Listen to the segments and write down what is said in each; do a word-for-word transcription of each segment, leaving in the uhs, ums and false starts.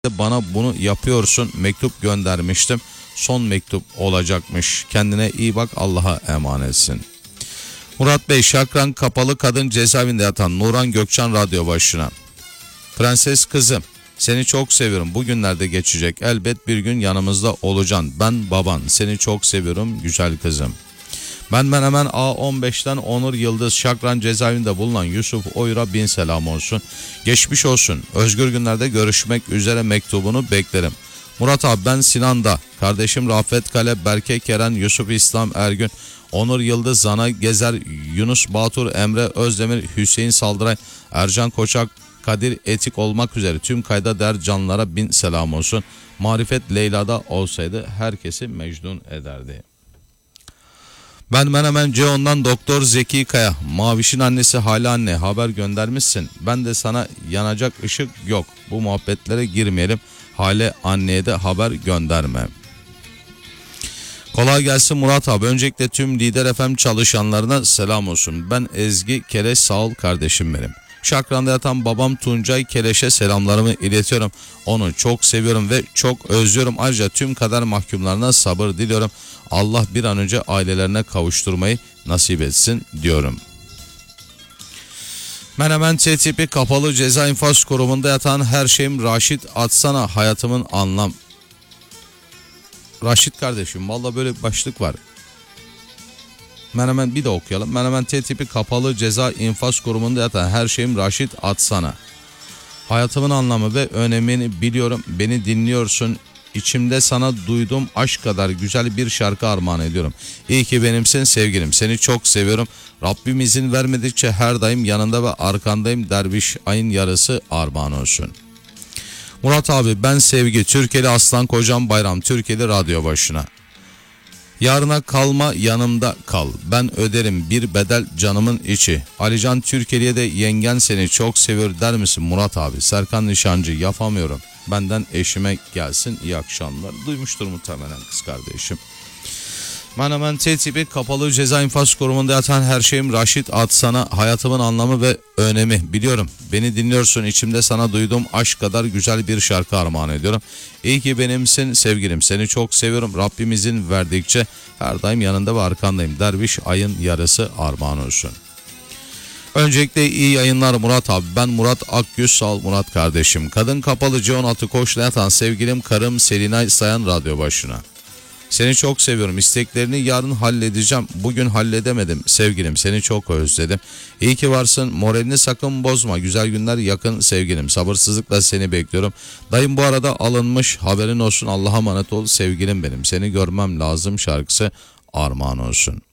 bana bunu yapıyorsun mektup göndermiştim. Son mektup olacakmış. Kendine iyi bak, Allah'a emanetsin. Murat Bey, Şakran Kapalı Kadın Cezaevinde yatan Nuran Gökçen radyo başına. Prenses kızım, seni çok seviyorum. Bugünlerde geçecek. Elbet bir gün yanımızda olacaksın. Ben baban. Seni çok seviyorum güzel kızım. Ben ben hemen A on beşten Onur Yıldız, Şakran cezaevinde bulunan Yusuf Oyra bin selam olsun. Geçmiş olsun. Özgür günlerde görüşmek üzere mektubunu beklerim. Murat abi, ben Sinan'da. Kardeşim Rafet Kale, Berke Keren, Yusuf İslam Ergün, Onur Yıldız, Zana Gezer, Yunus Batur, Emre Özdemir, Hüseyin Saldıray, Ercan Koçak, Kadir Etik olmak üzere tüm kayda değer canlılara bin selam olsun. Marifet Leyla'da olsaydı herkesi mecnun ederdi. Ben ben hemen Ceon'dan Doktor Zeki Kaya. Maviş'in annesi Hale anne, haber göndermişsin. Ben de sana yanacak ışık yok. Bu muhabbetlere girmeyelim. Hale anneye de haber gönderme. Kolay gelsin Murat abi. Öncelikle tüm Lider F M çalışanlarına selam olsun. Ben Ezgi Keleş, sağ ol kardeşim benim. Şakran'da yatan babam Tuncay Keleş'e selamlarımı iletiyorum. Onu çok seviyorum ve çok özlüyorum. Ayrıca tüm kader mahkumlarına sabır diliyorum. Allah bir an önce ailelerine kavuşturmayı nasip etsin diyorum. Menemen T tipi kapalı ceza infaz kurumunda yatan her şeyim Raşit atsana hayatımın anlam. Raşit kardeşim, valla böyle bir başlık var. Menemen bir de okuyalım. Menemen T tipi kapalı ceza infaz kurumunda yatan her şeyim Raşit atsana. Hayatımın anlamı ve önemini biliyorum. Beni dinliyorsun. İçimde sana duyduğum aşk kadar güzel bir şarkı armağan ediyorum. İyi ki benimsin sevgilim. Seni çok seviyorum. Rabbim izin vermedikçe her daim yanında ve arkandayım. Derviş ayın yarısı armağan olsun. Murat abi, ben Sevgi. Türkiye'li Aslan Kocam Bayram. Türkiye'li radyo başına. Yarına kalma, yanımda kal. Ben öderim bir bedel canımın içi. Alican Türkiye'ye de yengen seni çok seviyor der misin Murat abi? Serkan Nişancı, yapamıyorum. Benden eşime gelsin, iyi akşamlar. Duymuştur muhtemelen kız kardeşim. Ben hemen T tipi kapalı ceza infaz kurumunda yatan her şeyim Raşit atsana hayatımın anlamı ve önemi biliyorum. Beni dinliyorsun, içimde sana duyduğum aşk kadar güzel bir şarkı armağan ediyorum. İyi ki benimsin sevgilim, seni çok seviyorum. Rabbim izin verdikçe her daim yanında ve arkandayım. Derviş ayın yarısı armağan olsun. Öncelikle iyi yayınlar Murat abi. Ben Murat Akgüz, sağ ol Murat kardeşim. Kadın kapalı John Atıkoş'la yatan sevgilim karım Selinay Sayan radyo başına. Seni çok seviyorum. İsteklerini yarın halledeceğim. Bugün halledemedim. Sevgilim, seni çok özledim. İyi ki varsın. Moralini sakın bozma. Güzel günler yakın sevgilim. Sabırsızlıkla seni bekliyorum. Dayım bu arada alınmış. Haberin olsun. Allah'a emanet ol sevgilim benim. Seni görmem lazım şarkısı armağan olsun.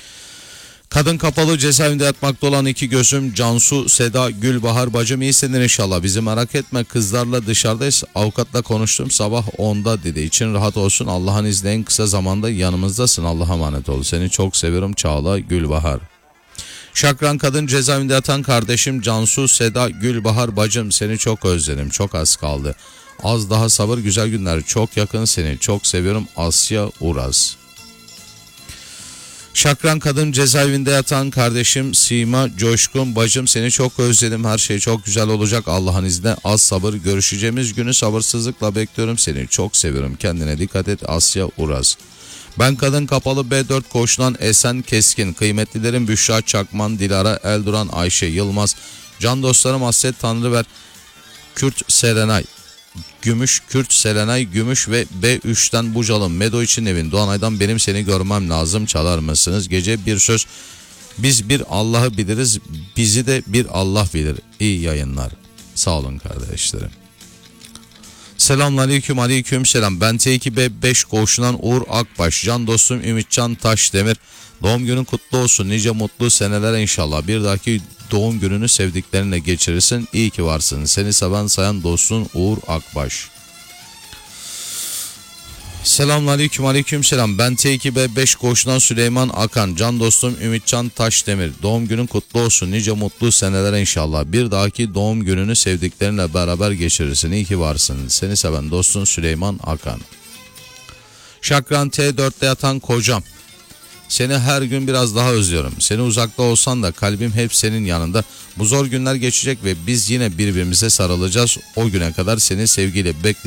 Kadın kapalı cezaevinde yatmakta olan iki gözüm Cansu, Seda, Gülbahar bacım iyisindir inşallah. Bizi merak etme, kızlarla dışarıdayız. Avukatla konuştum, sabah onda dedi. İçin rahat olsun, Allah'ın izniyle en kısa zamanda yanımızdasın. Allah'a emanet ol. Seni çok seviyorum Çağla, Gülbahar. Şakran kadın cezaevinde yatan kardeşim Cansu, Seda, Gülbahar bacım seni çok özledim. Çok az kaldı. Az daha sabır, güzel günler çok yakın, seni çok seviyorum Asya Uraz. Şakran kadın cezaevinde yatan kardeşim Sima Coşkun bacım seni çok özledim, her şey çok güzel olacak Allah'ın izniyle, az sabır, görüşeceğimiz günü sabırsızlıkla bekliyorum, seni çok seviyorum, kendine dikkat et Asya Uraz. Ben kadın kapalı B dört koşulan Esen Keskin, kıymetlilerim Büşra Çakman, Dilara Elduran, Ayşe Yılmaz, can dostlarım Hasret Tanrıver, Kürt Serenay, Gümüş, Kürt, Selenay, Gümüş ve B üçten Bucalı, Medo için evin, Doğanay'dan benim seni görmem lazım çalar mısınız? Gece bir söz, biz bir Allah'ı biliriz, bizi de bir Allah bilir. İyi yayınlar. Sağ olun kardeşlerim. Selamünaleyküm, aleyküm selam. Ben T iki B beş koğuşundan Uğur Akbaş, can dostum Ümitcan Taşdemir. Doğum günün kutlu olsun, nice mutlu seneler inşallah. Bir dahaki doğum gününü sevdiklerinle geçirirsin. İyi ki varsın. Seni seven sayan dostun Uğur Akbaş. Selamünaleyküm, aleyküm selam. Ben T iki B beş koğuşundan Süleyman Akan, can dostum Ümitcan Taşdemir. Doğum günün kutlu olsun, nice mutlu seneler inşallah. Bir dahaki doğum gününü sevdiklerinle beraber geçirirsin. İyi ki varsın. Seni seven dostun Süleyman Akan. Şakran T dörtte yatan kocam Seni her gün biraz daha özlüyorum. Seni uzakta olsan da kalbim hep senin yanında. Bu zor günler geçecek ve biz yine birbirimize sarılacağız. O güne kadar seni sevgiyle bekliyorum.